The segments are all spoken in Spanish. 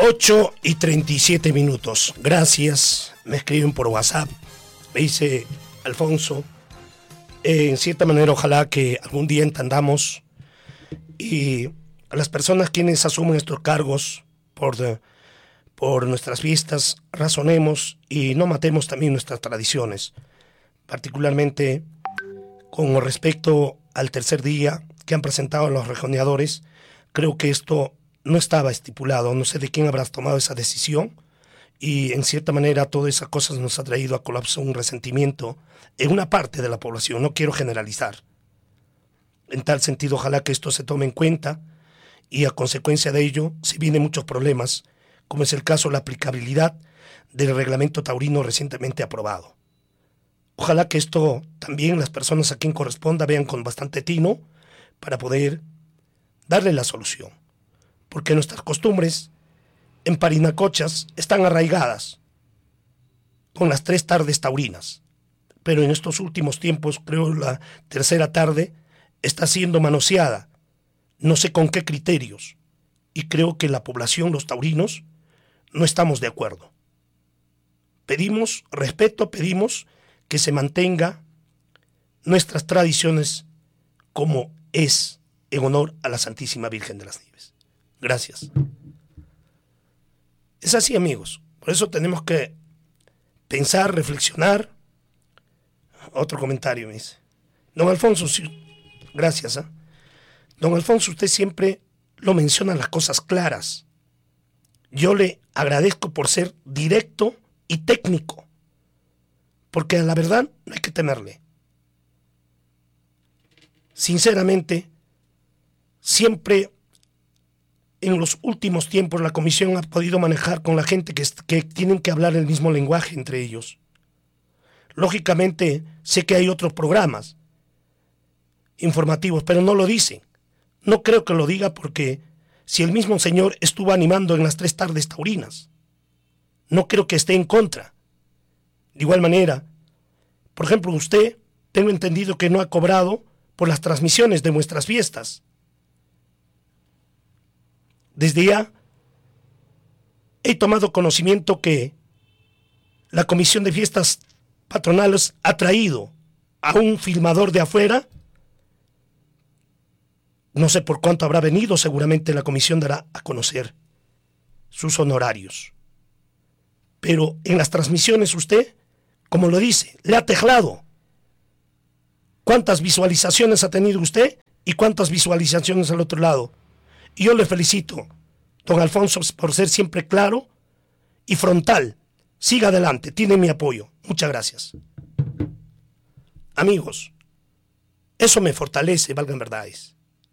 8:37. Gracias. Me escriben por WhatsApp. Me dice Alfonso, en cierta manera ojalá que algún día entendamos y a las personas quienes asumen estos cargos por nuestras fiestas, razonemos y no matemos también nuestras tradiciones, particularmente con respecto al tercer día que han presentado los rejoneadores. Creo que esto no estaba estipulado, no sé de quién habrá tomado esa decisión y en cierta manera todas esas cosas nos ha traído a colapso un resentimiento en una parte de la población. No quiero generalizar. En tal sentido, ojalá que esto se tome en cuenta y a consecuencia de ello se vienen muchos problemas, como es el caso de la aplicabilidad del reglamento taurino recientemente aprobado. Ojalá que esto también las personas a quien corresponda vean con bastante tino para poder darle la solución. Porque nuestras costumbres en Parinacochas están arraigadas con las 3 tardes taurinas. Pero en estos últimos tiempos, creo la tercera tarde está siendo manoseada, no sé con qué criterios. Y creo que la población, los taurinos, no estamos de acuerdo. Pedimos respeto, pedimos que se mantenga nuestras tradiciones como es en honor a la Santísima Virgen de las Nieves. Gracias. Es así, amigos. Por eso tenemos que pensar, reflexionar. Otro comentario me dice. Don Alfonso, gracias. Don Alfonso, usted siempre lo menciona las cosas claras. Yo le agradezco por ser directo y técnico. Porque a la verdad no hay que temerle. Sinceramente, siempre en los últimos tiempos la comisión ha podido manejar con la gente que tienen que hablar el mismo lenguaje entre ellos. Lógicamente, sé que hay otros programas informativos, pero no lo dicen. No creo que lo diga porque si el mismo señor estuvo animando en las 3 tardes taurinas, no creo que esté en contra. De igual manera, por ejemplo, usted, tengo entendido que no ha cobrado por las transmisiones de nuestras fiestas. Desde ya he tomado conocimiento que la Comisión de Fiestas Patronales ha traído a un filmador de afuera. No sé por cuánto habrá venido, seguramente la comisión dará a conocer sus honorarios. Pero en las transmisiones usted, como lo dice, le ha teclado. ¿Cuántas visualizaciones ha tenido usted y cuántas visualizaciones al otro lado? Y yo le felicito, don Alfonso, por ser siempre claro y frontal. Siga adelante, tiene mi apoyo. Muchas gracias. Amigos, eso me fortalece, valgan verdades.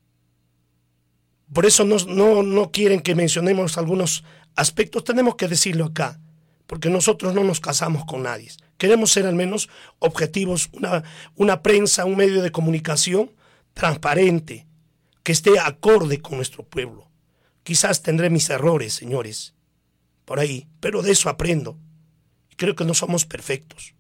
Por eso no quieren que mencionemos algunos aspectos, tenemos que decirlo acá, porque nosotros no nos casamos con nadie. Queremos ser al menos objetivos, una prensa, un medio de comunicación transparente, que esté acorde con nuestro pueblo. Quizás tendré mis errores, señores, por ahí, pero de eso aprendo. Creo que no somos perfectos.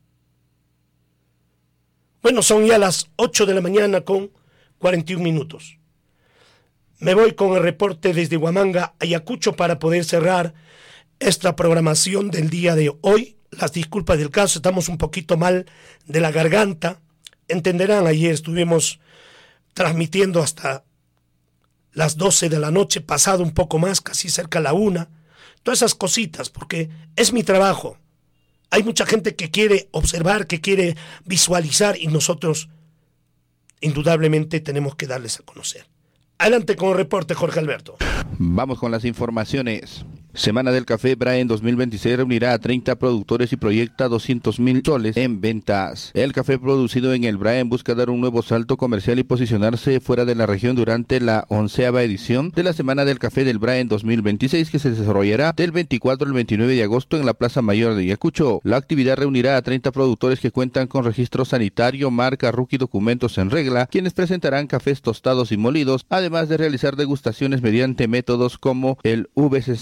Bueno, son ya las 8 de la mañana con 41 minutos. Me voy con el reporte desde Huamanga, Ayacucho, para poder cerrar esta programación del día de hoy. Las disculpas del caso, estamos un poquito mal de la garganta. Entenderán, ayer estuvimos transmitiendo hasta las 12 de la noche, pasado un poco más, casi cerca a la 1. Todas esas cositas, porque es mi trabajo. Hay mucha gente que quiere observar, que quiere visualizar y nosotros indudablemente tenemos que darles a conocer. Adelante con el reporte, Jorge Alberto. Vamos con las informaciones. Semana del Café Braen 2026 reunirá a 30 productores y proyecta 200,000 soles en ventas. El café producido en el Braen busca dar un nuevo salto comercial y posicionarse fuera de la región durante la 11ª edición de la Semana del Café del Braen 2026, que se desarrollará del 24 al 29 de agosto en la Plaza Mayor de Ayacucho. La actividad reunirá a 30 productores que cuentan con registro sanitario, marca, RUC y documentos en regla, quienes presentarán cafés tostados y molidos, además de realizar degustaciones mediante métodos como el V60,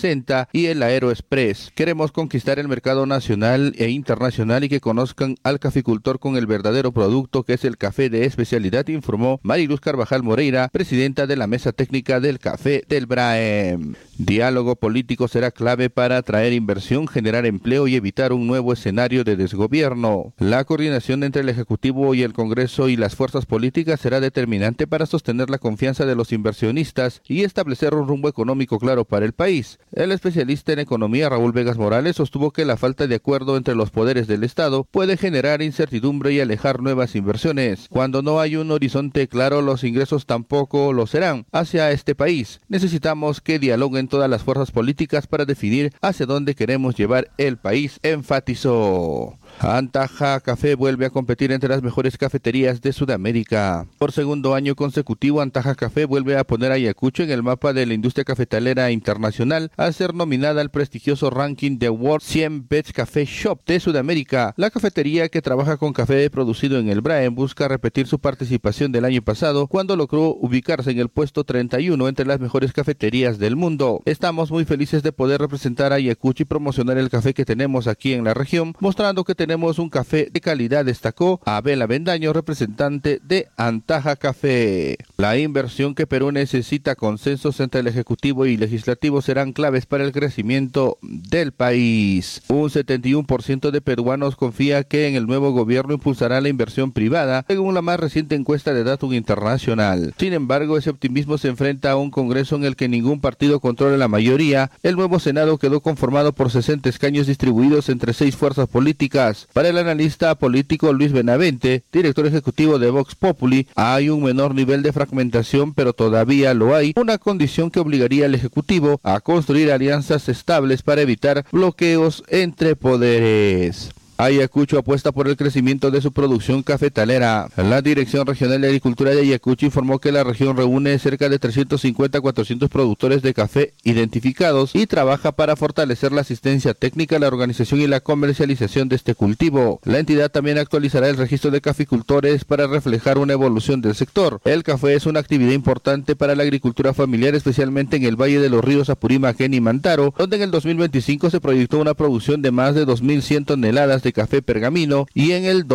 Aurora y el Aeroexpress. Queremos conquistar el mercado nacional e internacional y que conozcan al caficultor con el verdadero producto que es el café de especialidad, informó Mariluz Carvajal Moreira, presidenta de la Mesa Técnica del Café del Braem. Diálogo político será clave para atraer inversión, generar empleo y evitar un nuevo escenario de desgobierno. La coordinación entre el Ejecutivo y el Congreso y las fuerzas políticas será determinante para sostener la confianza de los inversionistas y establecer un rumbo económico claro para el país. El especialista en economía Raúl Vegas Morales sostuvo que la falta de acuerdo entre los poderes del Estado puede generar incertidumbre y alejar nuevas inversiones. Cuando no hay un horizonte claro, los ingresos tampoco lo serán hacia este país. Necesitamos que dialoguen todas las fuerzas políticas para definir hacia dónde queremos llevar el país, enfatizó. Antaja Café vuelve a competir entre las mejores cafeterías de Sudamérica. Por segundo año consecutivo, Antaja Café vuelve a poner a Ayacucho en el mapa de la industria cafetalera internacional al ser nominada al prestigioso ranking de World 100 Best Café Shop de Sudamérica. La cafetería, que trabaja con café producido en el Braem, busca repetir su participación del año pasado cuando logró ubicarse en el puesto 31 entre las mejores cafeterías del mundo. Estamos muy felices de poder representar a Ayacucho y promocionar el café que tenemos aquí en la región, mostrando que tenemos un café de calidad, destacó Abel Avendaño, representante de Antaja Café. La inversión que Perú necesita, consensos entre el Ejecutivo y Legislativo, serán claves para el crecimiento del país. Un 71% de peruanos confía que en el nuevo gobierno impulsará la inversión privada, según la más reciente encuesta de Datum Internacional. Sin embargo, ese optimismo se enfrenta a un Congreso en el que ningún partido controla la mayoría. El nuevo Senado quedó conformado por 60 escaños distribuidos entre 6 fuerzas políticas. Para el analista político Luis Benavente, director ejecutivo de Vox Populi, hay un menor nivel de fragmentación, pero todavía lo hay, una condición que obligaría al Ejecutivo a construir alianzas estables para evitar bloqueos entre poderes. Ayacucho apuesta por el crecimiento de su producción cafetalera. La Dirección Regional de Agricultura de Ayacucho informó que la región reúne cerca de 350 a 400 productores de café identificados y trabaja para fortalecer la asistencia técnica, la organización y la comercialización de este cultivo. La entidad también actualizará el registro de caficultores para reflejar una evolución del sector. El café es una actividad importante para la agricultura familiar, especialmente en el Valle de los Ríos Apurímac y Mantaro, donde en el 2025 se proyectó una producción de más de 2.100 toneladas de café pergamino y en el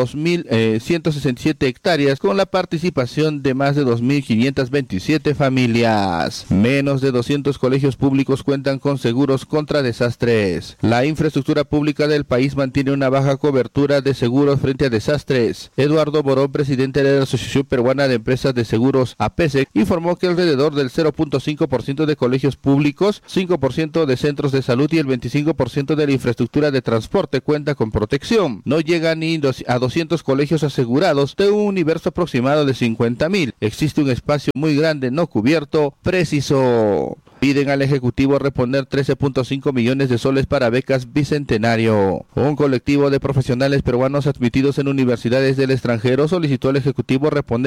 167 hectáreas con la participación de más de 2.527 familias. Menos de 200 colegios públicos cuentan con seguros contra desastres. La infraestructura pública del país mantiene una baja cobertura de seguros frente a desastres. Eduardo Borón, presidente de la Asociación Peruana de Empresas de Seguros APESEC, informó que alrededor del 0.5% de colegios públicos, 5% de centros de salud y el 25% de la infraestructura de transporte cuenta con protección. No llega ni a 200 colegios asegurados de un universo aproximado de 50.000. Existe un espacio muy grande no cubierto, precisó. Piden al Ejecutivo reponer 13.5 millones de soles para becas Bicentenario. Un colectivo de profesionales peruanos admitidos en universidades del extranjero solicitó al Ejecutivo reponer